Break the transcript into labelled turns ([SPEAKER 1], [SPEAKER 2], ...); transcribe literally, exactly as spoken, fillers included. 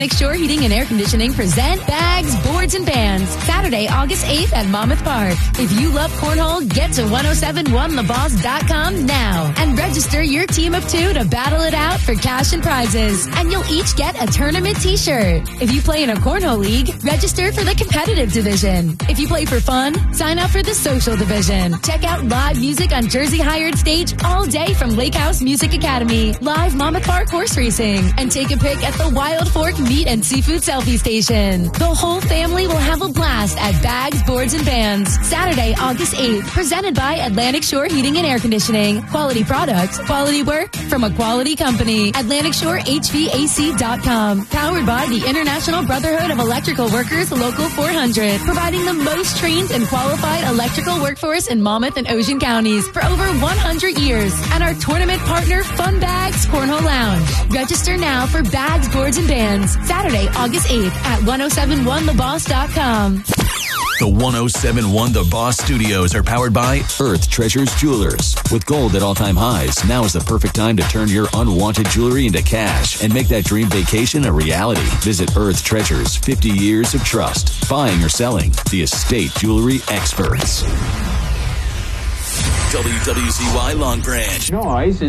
[SPEAKER 1] Atlantic Shore Heating and Air Conditioning present Bags, Boards, and Bands, Saturday, August eighth at Monmouth Park. If you love cornhole, get to ten seventy-one the boss dot com now and register your team of two to battle it out for cash and prizes. And you'll each get a tournament t-shirt. If you play in a cornhole league, register for the competitive division. If you play for fun, sign up for the social division. Check out live music on Jersey Hired Stage all day from Lake House Music Academy, live Monmouth Park horse racing, and take a pic at the Wild Fork Meat and Seafood Selfie Station. The whole family will have a blast at Bags, Boards, and Bands, Saturday, August eighth, presented by Atlantic Shore Heating and Air Conditioning. Quality products, quality work from a quality company. Atlantic Shore H V A C dot com. Powered by the International Brotherhood of Electrical Workers, Local four hundred, providing the most trained and qualified electrical workforce in Monmouth and Ocean counties for over one hundred years. And our tournament partner, Fun Bags Cornhole Lounge. Register now for Bags, Boards, and Bands, Saturday, August eighth at ten seventy-one the boss dot com.
[SPEAKER 2] The ten seventy-one The Boss Studios are powered by Earth Treasures Jewelers. With gold at all-time highs, now is the perfect time to turn your unwanted jewelry into cash and make that dream vacation a reality. Visit Earth Treasures, fifty years of trust. Buying or selling, the estate jewelry experts. W W Z Y Long Branch.
[SPEAKER 3] Noise is